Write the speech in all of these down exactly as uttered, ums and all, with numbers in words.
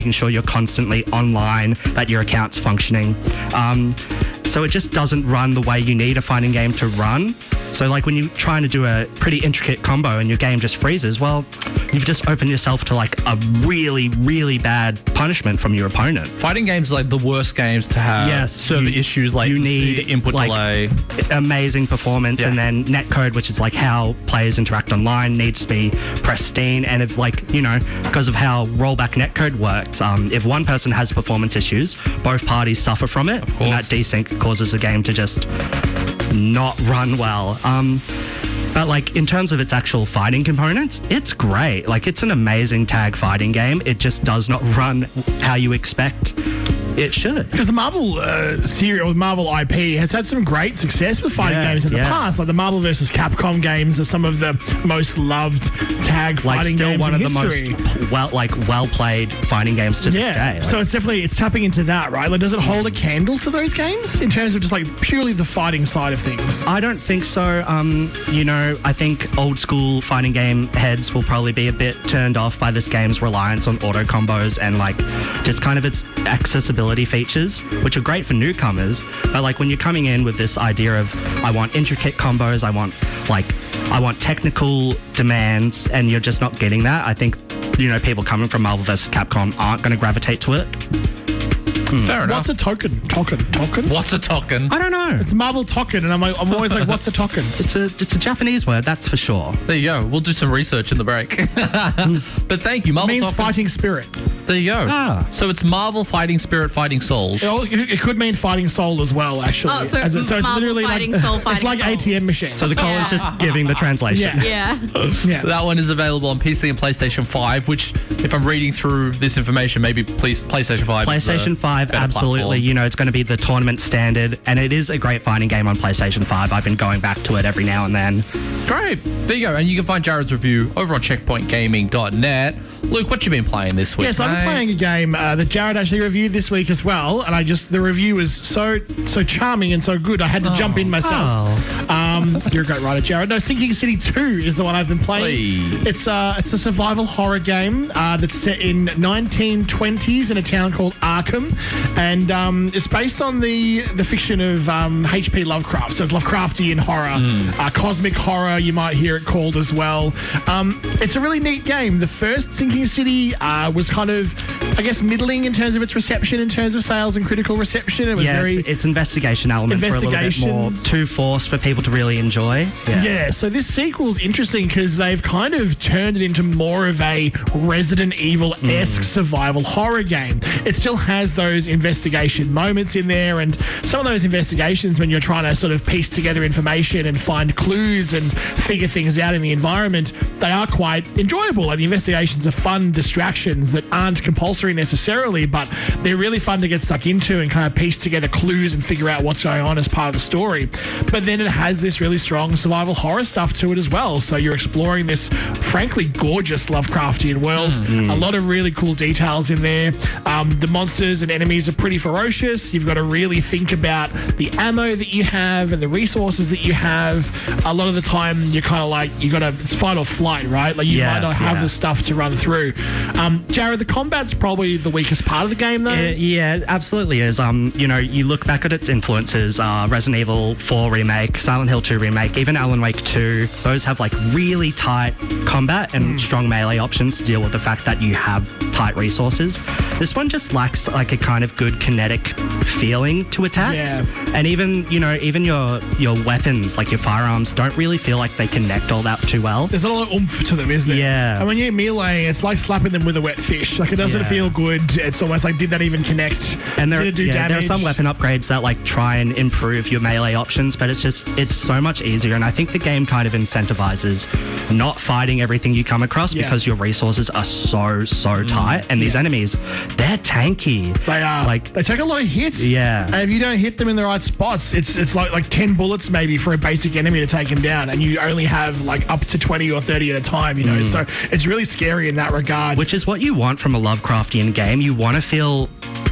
making sure you're constantly online, that your account's functioning. Um, so it just doesn't run the way you need a fighting game to run. So like when you're trying to do a pretty intricate combo and your game just freezes, well, you've just opened yourself to like a really, really bad punishment from your opponent. Fighting games are like the worst games to have yes, server you, issues, like you need input like, delay. Amazing performance, yeah. And then netcode, which is like how players interact online, needs to be pristine. And if like, you know, because of how rollback netcode works, um, if one person has performance issues, both parties suffer from it. Of course. And that desync causes the game to just not run well. Um, but like in terms of its actual fighting components, it's great. Like it's an amazing tag fighting game. It just does not run how you expect it should. Because the Marvel uh, series, or Marvel I P, has had some great success with fighting yes, games in the yeah. past. Like the Marvel versus Capcom games are some of the most loved tag like fighting still games one in of history. the most well, like well played fighting games to yeah. this day. Like, so it's definitely it's tapping into that, right? Like, does it hold a candle to those games in terms of just like purely the fighting side of things? I don't think so. Um, you know, I think old school fighting game heads will probably be a bit turned off by this game's reliance on auto combos and like just kind of its accessibility features, which are great for newcomers. But like when you're coming in with this idea of I want intricate combos, I want like I want technical demands, and you're just not getting that, I think, you know, people coming from Marvel versus. Capcom aren't going to gravitate to it. Hmm. Fair enough. What's a token? Token? Token? What's a token? I don't know. It's Marvel token, and I'm like, I'm always like, what's a token? It's a it's a Japanese word, that's for sure. There you go. We'll do some research in the break. But thank you, Marvel. It means token. fighting spirit. There you go. Ah. So it's Marvel Fighting Spirit Fighting Souls. It, it could mean fighting soul as well, actually. Oh, so, As it, so it's Marvel literally fighting like soul, it's fighting like soul. A T M machine. So the call is just giving the translation. Yeah. Yeah. yeah. That one is available on P C and PlayStation five, which, if I'm reading through this information, maybe please PlayStation five. PlayStation five, absolutely. Platform. You know, it's going to be the tournament standard, and it is a great fighting game on PlayStation five. I've been going back to it every now and then. Great. There you go. And you can find Jared's review over on checkpoint gaming dot net. Luke, what you been playing this week? Yes, I'm mate? playing a game uh, that Jared actually reviewed this week as well, and I just the review was so so charming and so good. I had to Oh. jump in myself. Oh. Um, you're a great writer, Jared. No, Sinking City two is the one I've been playing. Please. It's uh, it's a survival horror game uh, that's set in nineteen twenties in a town called Arkham, and um, it's based on the the fiction of um, H P Lovecraft. So it's Lovecraftian horror, Mm. uh, cosmic horror. You might hear it called as well. Um, it's a really neat game. The first Sinking City uh, was kind of, I guess, middling in terms of its reception, in terms of sales and critical reception. It was Yeah, very it's, its investigation elements were a little bit Investigation. more too forced for people to really enjoy. Yeah. so this sequel's interesting because they've kind of turned it into more of a Resident Evil-esque survival horror game. It still has those investigation moments in there, and some of those investigations when you're trying to sort of piece together information and find clues and figure things out in the environment, they are quite enjoyable. Like the investigations are fun distractions that aren't compulsory necessarily, but they're really fun to get stuck into and kind of piece together clues and figure out what's going on as part of the story. But then it has this really strong survival horror stuff to it as well. So you're exploring this frankly gorgeous Lovecraftian world. A lot of really cool details in there. Um, the monsters and enemies are pretty ferocious. You've got to really think about the ammo that you have and the resources that you have. A lot of the time you're kind of like, you got to, it's fight or flight, right? Like you Yes, might not have yeah. the stuff to run through. Um, Jared, the combat's probably the weakest part of the game though. It, yeah, it absolutely is. Um, you know, you look back at its influences, uh, Resident Evil four remake, Silent Hill two remake, even Alan Wake two, those have like really tight combat and strong melee options to deal with the fact that you have tight resources. This one just lacks like a kind of good kinetic feeling to attacks. Yeah. And even, you know, even your your weapons, like your firearms, don't really feel like they connect all that too well. There's not a lot of oomph to them, is there? Yeah. And when you're meleeing, it's like slapping them with a wet fish. Like, it doesn't Yeah. feel good. It's almost like, did that even connect? And there, did it do yeah, there are damage? some weapon upgrades that like try and improve your melee options, but it's just, it's so much easier. And I think the game kind of incentivizes not fighting everything you come across Yeah. because your resources are so, so tight. And these Yeah. enemies, they're tanky. They are. Like, They take a lot of hits. Yeah. And if you don't hit them in the right spots, it's it's like like ten bullets maybe for a basic enemy to take him down, and you only have like up to twenty or thirty at a time, you know. Mm. So it's really scary in that regard. which is what you want from a Lovecraftian game. You want to feel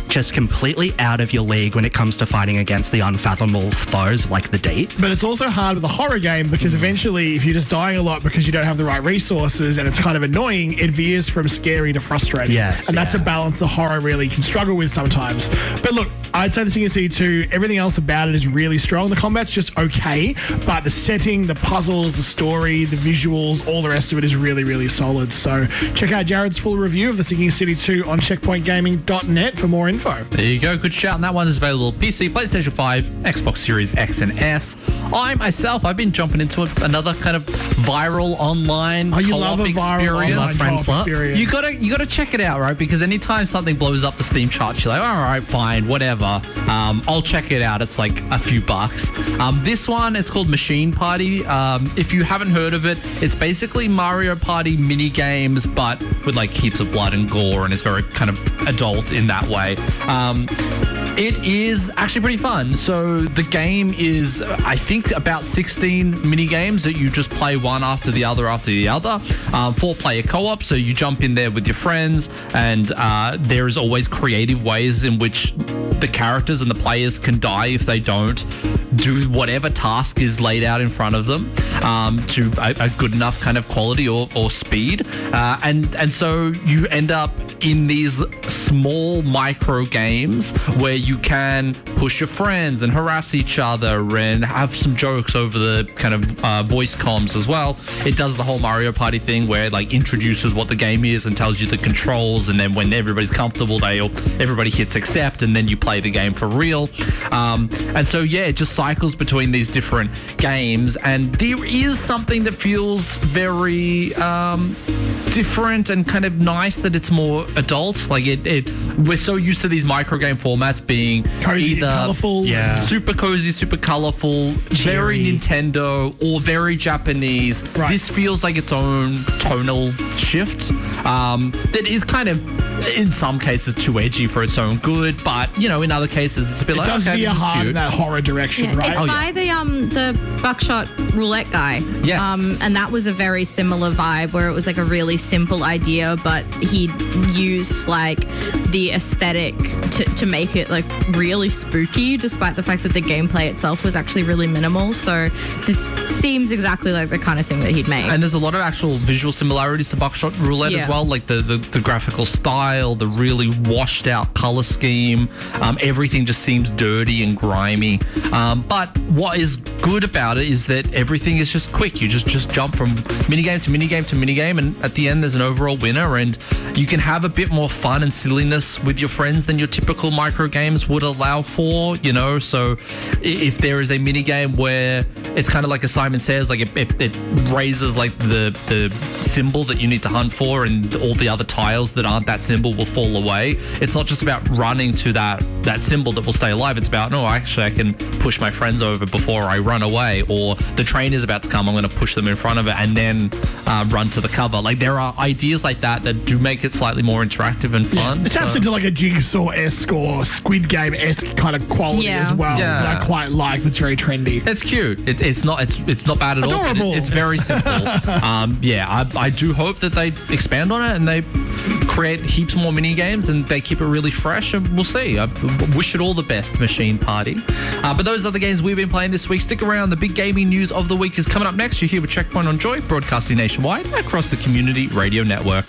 just completely out of your league when it comes to fighting against the unfathomable foes like the Deep. But it's also hard with a horror game because eventually if you're just dying a lot because you don't have the right resources and it's kind of annoying, it veers from scary to frustrating. Yes, and that's yeah. a balance the horror really can struggle with sometimes. But look, I'd say the Sinking City two, everything else about it is really strong. The combat's just okay, but the setting, the puzzles, the story, the visuals, all the rest of it is really, really solid. So check out Jared's full review of the Sinking City two on checkpoint gaming dot net for more info. There you go. Good shout. And that one is available P C, PlayStation five, Xbox Series X and S. I myself, I've been jumping into another kind of viral online Oh, you co-op love a viral experience. online Friends co-op lot. experience. You gotta, you gotta check it out, right? Because anytime something blows up the Steam charts, you're like, all right, fine, whatever. Um, I'll check it out. It's like a few bucks. Um, this one, it's called Machine Party. Um, if you haven't heard of it, it's basically Mario Party mini games, but with like heaps of blood and gore, and it's very kind of adult in that way. Um, It is actually pretty fun. So the game is, I think, about sixteen mini games that you just play one after the other after the other. Um, four-player co-op, so you jump in there with your friends, and uh, there is always creative ways in which the characters and the players can die if they don't do whatever task is laid out in front of them um, to a, a good enough kind of quality or, or speed. Uh, and, and so you end up in these small micro games where you can push your friends and harass each other and have some jokes over the kind of uh, voice comms as well. It does the whole Mario Party thing where it like introduces what the game is and tells you the controls, and then when everybody's comfortable, they all, everybody hits accept, and then you play the game for real. Um, and so yeah, it just cycles between these different games, and there is something that feels very um, different and kind of nice that it's more adult. Like it, it we're so used to these micro game formats being Cozy and either colourful. Yeah. super cozy, super colorful, very Cheery. Nintendo or very Japanese. Right. This feels like its own tonal shift um, that is kind of, in some cases, too edgy for its own good, but you know, in other cases, it's a bit It like does okay, veer this is hard in cute. that horror direction, Yeah, right? it's Oh, by yeah. the um the Buckshot Roulette guy. Yes. Um, and that was a very similar vibe where it was like a really simple idea, but he used like the aesthetic to, to make it like really spooky, despite the fact that the gameplay itself was actually really minimal. So this seems exactly like the kind of thing that he'd make. And there's a lot of actual visual similarities to Buckshot Roulette as Yeah. well, like the, the, the graphical style, the really washed out color scheme. Um, everything just seems dirty and grimy. Um, but what is good about it is that everything is just quick. You just, just jump from minigame to minigame to minigame, and at the end there's an overall winner, and you can have a bit more fun and silliness with your friends than your typical micro games would allow for, you know. So i- if there is a minigame where it's kind of like a Simon Says, like it, it, it raises like the the symbol that you need to hunt for, and all the other tiles that aren't that symbol will fall away. It's not just about running to that that symbol that will stay alive. It's about, no, actually I can push my friends over before I run away, or the train is about to come, I'm going to push them in front of it and then uh, run to the cover. Like there are ideas like that that do make it slightly more interactive and fun. It taps So- into like a Jigsaw-esque or Squid Game-esque kind of quality Yeah. as well Yeah. that I quite like. That's very trendy. It's cute. It, it's not. It's it's not bad at all. but Adorable. It, it's very simple. um, yeah, I, I do hope that they expand on it and they create heaps more mini games and they keep it really fresh. And we'll see. I wish it all the best, Machine Party. Uh, but those are the games we've been playing this week. Stick around. The big gaming news of the week is coming up next. You're here with Checkpoint on Joy, broadcasting nationwide across the Community Radio Network.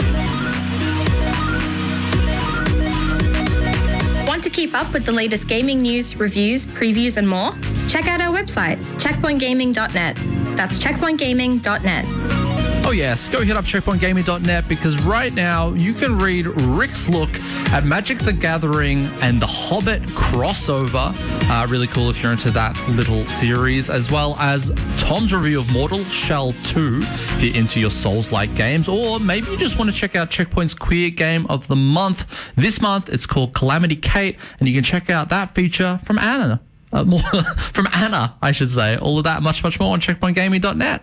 Want to keep up with the latest gaming news, reviews, previews, and more? Check out our website, checkpoint gaming dot net. That's checkpoint gaming dot net. Oh yes, go hit up checkpoint gaming dot net because right now you can read Rick's look at Magic the Gathering and the Hobbit crossover. Uh, really cool if you're into that little series, as well as Tom's review of Mortal Shell two if you're into your Souls-like games, or maybe you just want to check out Checkpoint's queer game of the month. This month it's called Calamity Kate, and you can check out that feature from Anna. Uh, more from Anna, I should say. All of that, much, much more on checkpoint gaming dot net.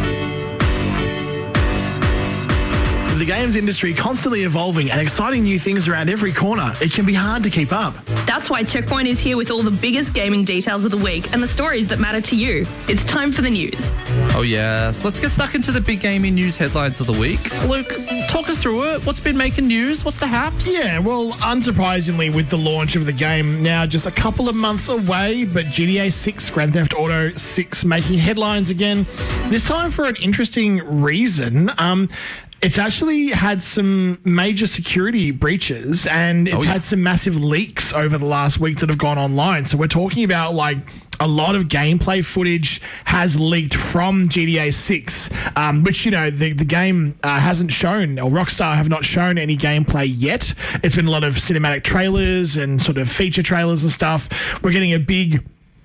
The games industry constantly evolving and exciting new things around every corner. It can be hard to keep up. That's why Checkpoint is here with all the biggest gaming details of the week and the stories that matter to you. It's time for the news. Oh yes, let's get stuck into the big gaming news headlines of the week. Luke, talk us through it. What's been making news? What's the haps? Yeah, well, unsurprisingly, with the launch of the game now just a couple of months away, but G T A six, Grand Theft Auto six making headlines again. This time for an interesting reason. Um, It's actually had some major security breaches and it's Oh, yeah. had some massive leaks over the last week that have gone online. So we're talking about like a lot of gameplay footage has leaked from G T A six, um, which, you know, the, the game uh, hasn't shown, or Rockstar have not shown any gameplay yet. It's been a lot of cinematic trailers and sort of feature trailers and stuff. We're getting a big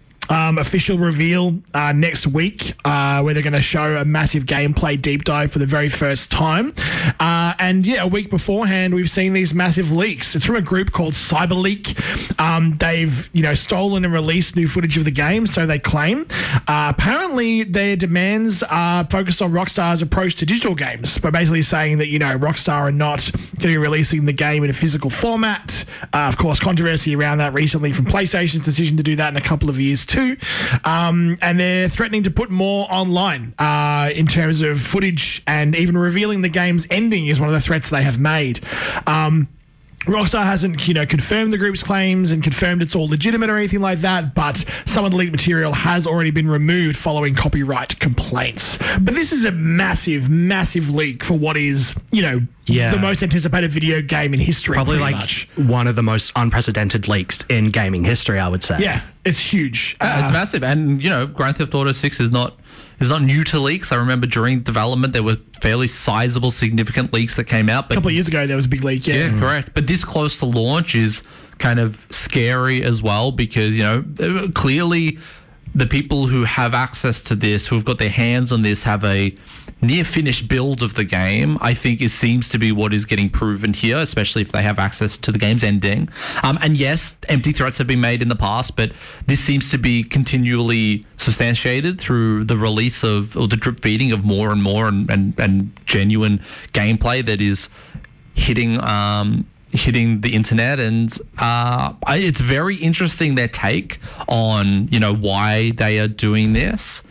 Um, official reveal uh, next week uh, where they're going to show a massive gameplay deep dive for the very first time. Uh, and yeah, a week beforehand, we've seen these massive leaks. It's from a group called CyberLeak. Um, they've, you know, stolen and released new footage of the game, so they claim. Uh, apparently, their demands are focused on Rockstar's approach to digital games, by basically saying that, you know, Rockstar are not going to be releasing the game in a physical format. Uh, of course, controversy around that recently from PlayStation's decision to do that in a couple of years too. Um, and they're threatening to put more online uh, in terms of footage, and even revealing the game's ending is one of the threats they have made. Um, Rockstar hasn't, you know, confirmed the group's claims and confirmed it's all legitimate or anything like that, but some of the leaked material has already been removed following copyright complaints. But this is a massive, massive leak for what is, you know, Yeah. the most anticipated video game in history. Probably pretty like much. one of the most unprecedented leaks in gaming history, I would say. Yeah, it's huge. Uh, it's Uh, massive, and you know, Grand Theft Auto six is not is not new to leaks. I remember during development there were fairly sizable, significant leaks that came out. a But couple of years ago, there was a big leak. Yeah, yeah, correct. But this close to launch is kind of scary as well, because you know clearly the people who have access to this, who've got their hands on this, have a near finished build of the game. I think it seems to be what is getting proven here, especially if they have access to the game's ending. Um, and yes, empty threats have been made in the past, but this seems to be continually substantiated through the release of, or the drip feeding of more and more and, and, and genuine gameplay that is hitting um, hitting the internet. And uh, I, it's very interesting, their take on, you know, why they are doing this.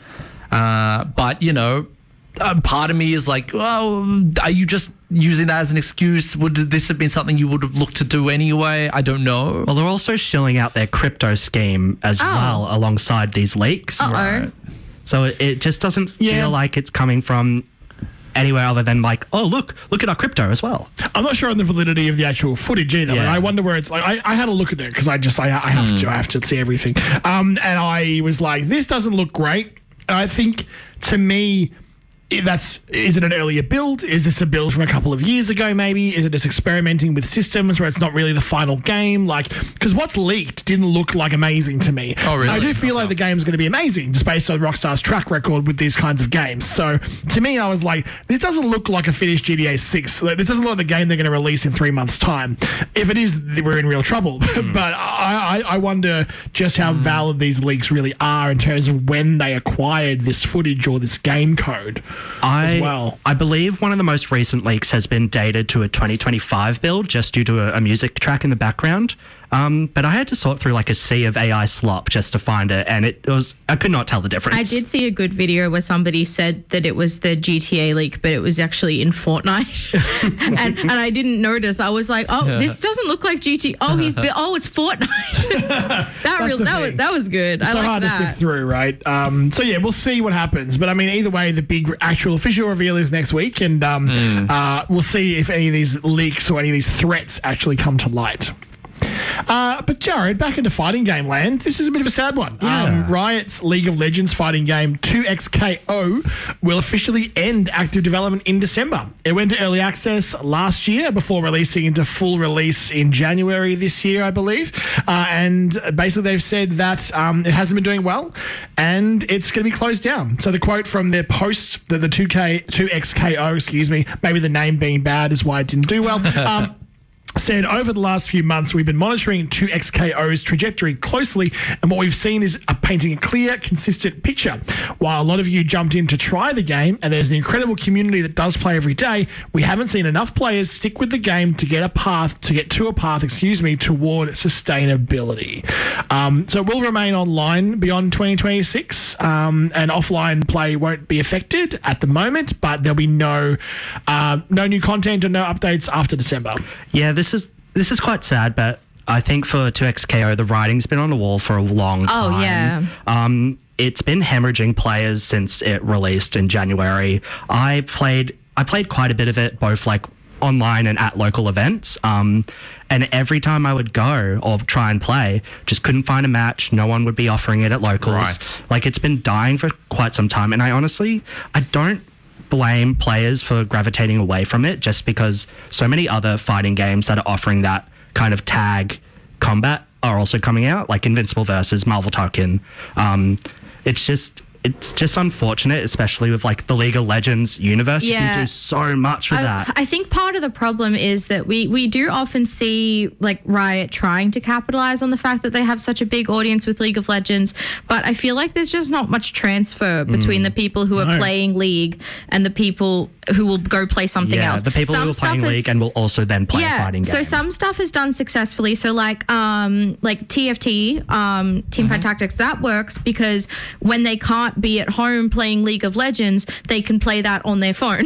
Uh, but, you know, uh, part of me is like, well, are you just using that as an excuse? Would this have been something you would have looked to do anyway? I don't know. Well, they're also shilling out their crypto scheme as Oh. well alongside these leaks. Uh-oh. So it, it just doesn't Yeah. feel like it's coming from anywhere other than like, oh, look, look at our crypto as well. I'm not sure on the validity of the actual footage either. Yeah. And I wonder where it's like. I, I had a look at it because I just I, I have to I have to see everything. Um, and I was like, this doesn't look great. And I think to me, i- that's is it an earlier build? Is this a build from a couple of years ago? Maybe is it just experimenting with systems where it's not really the final game? Like, because what's leaked didn't look like amazing to me. Oh, really? I do feel Okay. like the game's going to be amazing just based on Rockstar's track record with these kinds of games. So to me, I was like, this doesn't look like a finished G T A six. Like, this doesn't look like the game they're going to release in three months' time. If it is, we're in real trouble. But I, I, I wonder just how valid these leaks really are in terms of when they acquired this footage or this game code I, as well. I believe one of the most recent leaks has been dated to a twenty twenty-five build just due to a, a music track in the background. Um, but I had to sort through like a sea of A I slop just to find it, and it was I could not tell the difference. I did see a good video where somebody said that it was the G T A leak, but it was actually in Fortnite, and and I didn't notice. I was like, oh, this doesn't look like G T A. Oh, he's bi- oh, it's Fortnite. that real the that was thing. that was good. It's I so like hard that. to sift through, right? Um, so yeah, we'll see what happens. But I mean, either way, the big actual official reveal is next week, and um, uh, we'll see if any of these leaks or any of these threats actually come to light. Uh, but Jared, back into fighting game land, this is a bit of a sad one. Um, Riot's League of Legends fighting game two X K O will officially end active development in December. It went to early access last year before releasing into full release in January this year, I believe. Uh, and basically they've said that um, it hasn't been doing well and it's going to be closed down. So the quote from their post, the, the two K, two X K O, excuse me, maybe the name being bad is why it didn't do well. Um, said, over the last few months, we've been monitoring two X K O's trajectory closely, and what we've seen is a painting a clear, consistent picture. While a lot of you jumped in to try the game, and there's an incredible community that does play every day, we haven't seen enough players stick with the game to get a path, to get to a path, excuse me, toward sustainability. Um, so it will remain online beyond twenty twenty-six, um, and offline play won't be affected at the moment, but there'll be no, uh, no new content or no updates after December. Yeah, this is this is quite sad, but I think for two X K O, the writing's been on the wall for a long time. Oh, yeah. Um, it's been hemorrhaging players since it released in January. I played I played quite a bit of it, both like online and at local events. Um, and every time I would go or try and play, just couldn't find a match. No one would be offering it at locals. Right. Like, it's been dying for quite some time. And I honestly, I don't blame players for gravitating away from it, just because so many other fighting games that are offering that kind of tag combat are also coming out, like Invincible versus Marvel Tarkin. Um, it's just it's just unfortunate, especially with like the League of Legends universe. You Yeah. can do so much with I, that. I think part of the problem is that we we do often see like Riot trying to capitalize on the fact that they have such a big audience with League of Legends, but I feel like there's just not much transfer between the people who are No. playing League and the people who will go play something yeah, else. the people Some who are playing stuff is- League and will also then play a fighting game. So some stuff is done successfully. So like um like T F T, um Teamfight Tactics, that works because when they can't be at home playing League of Legends, they can play that on their phone.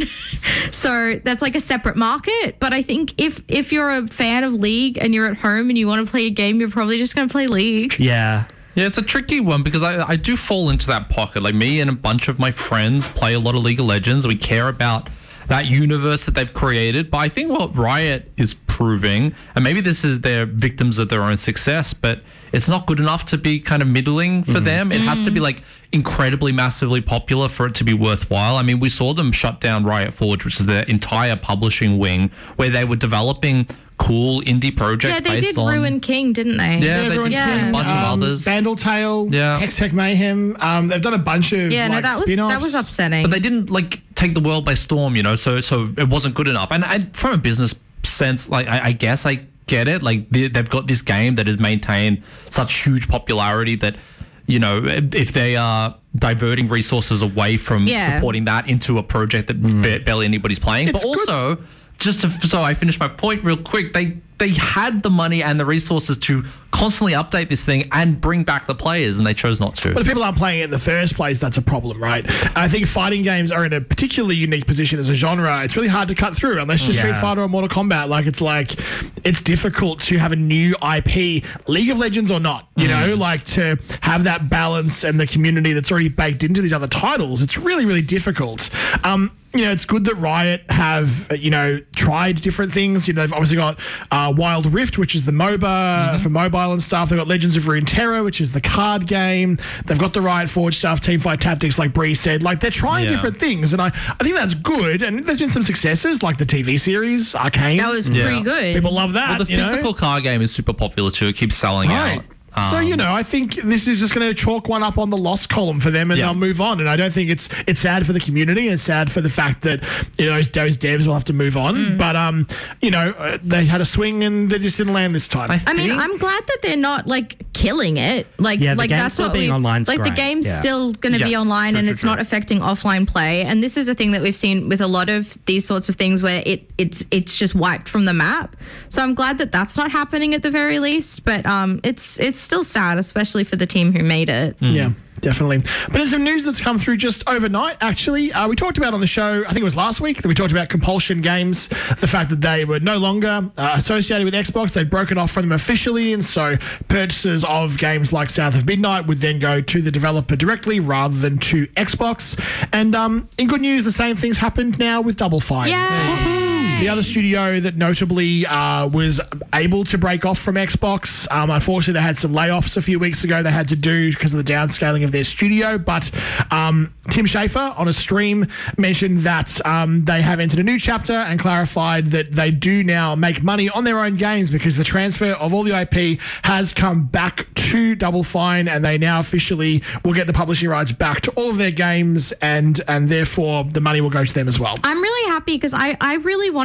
So that's like a separate market. But I think if if you're a fan of League and you're at home and you want to play a game, you're probably just going to play League. yeah. Yeah, it's a tricky one because I, I do fall into that pocket. Like, me and a bunch of my friends play a lot of League of Legends. We care about that universe that they've created. But I think what Riot is proving, and maybe this is their victims of their own success, but it's not good enough to be kind of middling for them. It has to be like incredibly massively popular for it to be worthwhile. I mean, we saw them shut down Riot Forge, which is their entire publishing wing, where they were developing cool indie projects Yeah, they based did on... Ruin King, didn't they? Yeah, they Ruin did Yeah. a bunch of um, others. Bandletale, Yeah. Hextech Mayhem. Um, they've done a bunch of Yeah, no, like, that was spin-offs. that was upsetting. But they didn't like take the world by storm, you know. So so it wasn't good enough. And, and from a business sense, like I, I guess I get it. Like they, they've got this game that has maintained such huge popularity that, you know, if they are diverting resources away from Yeah. supporting that into a project that ba- barely anybody's playing, It's but also. Just to, so I finish my point real quick, they they had the money and the resources to constantly update this thing and bring back the players, and they chose not to. But if people aren't playing it in the first place, that's a problem, right? I think fighting games are in a particularly unique position as a genre. It's really hard to cut through unless you're Street Yeah. Fighter or Mortal Kombat. Like, it's like, it's difficult to have a new I P, League of Legends or not, you know, like to have that balance and the community that's already baked into these other titles. It's really, really difficult. Um, you know, it's good that Riot have, uh, you know, tried different things. You know, they've obviously got uh, Wild Rift, which is the MOBA for mobile and stuff. They've got Legends of Runeterra, which is the card game. They've got the Riot Forge stuff, Teamfight Tactics, like Bree said. Like, they're trying Yeah. different things, and I, I think that's good. And there's been some successes, like the T V series, Arcane. that was Yeah. pretty good. People love that. Well, the you know? physical car game is super popular too. It keeps selling Right. out. So, Um, you know, I think this is just going to chalk one up on the loss column for them, and Yeah. they'll move on. And I don't think it's it's sad for the community, and it's sad for the fact that, you know, those, those devs will have to move on. But, um, you know, uh, they had a swing and they just didn't land this time. I- I mean, think- I'm glad that they're not like killing it. Like, Yeah, the like game that's still what being we online's like. The great. game's Yeah. still going to be Yes, online, true, and true, it's true. not affecting offline play. And this is a thing that we've seen with a lot of these sorts of things where it it's it's just wiped from the map. So I'm glad that that's not happening at the very least. But um, it's it's still sad, especially for the team who made it. Yeah, definitely. But there's some news that's come through just overnight, actually. Uh, we talked about on the show, I think it was last week, that we talked about Compulsion Games, the fact that they were no longer uh, associated with Xbox. They'd broken off from them officially, and so purchases of games like South of Midnight would then go to the developer directly rather than to Xbox. And um, in good news, the same thing's happened now with Double Fine. Yeah. The other studio that notably uh, was able to break off from Xbox. Um, unfortunately, they had some layoffs a few weeks ago they had to do because of the downscaling of their studio. But um, Tim Schafer on a stream mentioned that um, they have entered a new chapter and clarified that they do now make money on their own games because the transfer of all the I P has come back to Double Fine, and they now officially will get the publishing rights back to all of their games, and and therefore the money will go to them as well. I'm really happy because I, I really wanted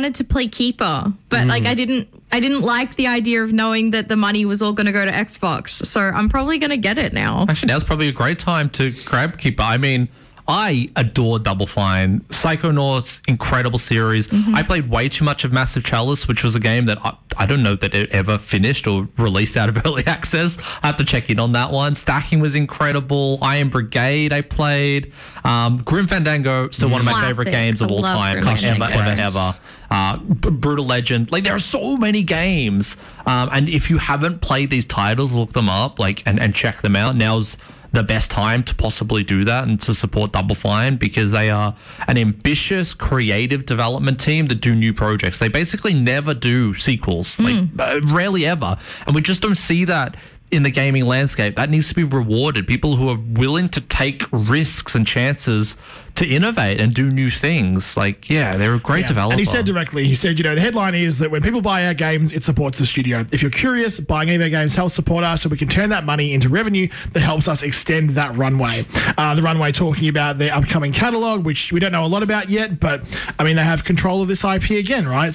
wanted to play Keeper, but like I didn't I didn't like the idea of knowing that the money was all going to go to Xbox. So I'm probably going to get it now. Actually, now's probably a great time to grab Keeper. I mean, I adore Double Fine. Psychonauts, incredible series. Mm-hmm. I played way too much of Massive Chalice, which was a game that I, I don't know that it ever finished or released out of early access. I have to check in on that one. Stacking was incredible. Iron Brigade I played. Um, Grim Fandango, still one of my Classic. favorite games of I all love time. Grim Ever, Fandango. ever, ever. Uh, B- Brutal Legend. Like, there are so many games. Um, and if you haven't played these titles, look them up like and, and check them out. Now's the best time to possibly do that and to support Double Fine, because they are an ambitious, creative development team that do new projects. They basically never do sequels, like uh, rarely ever. And we just don't see that in the gaming landscape. That needs to be rewarded. People who are willing to take risks and chances to innovate and do new things. Like, yeah, they're a great Yeah. developer. And he said directly, he said, you know, the headline is that when people buy our games, it supports the studio. If you're curious, buying any of our games helps support us so we can turn that money into revenue that helps us extend that runway. Uh, the runway talking about their upcoming catalogue, which we don't know a lot about yet, but I mean, they have control of this I P again, right?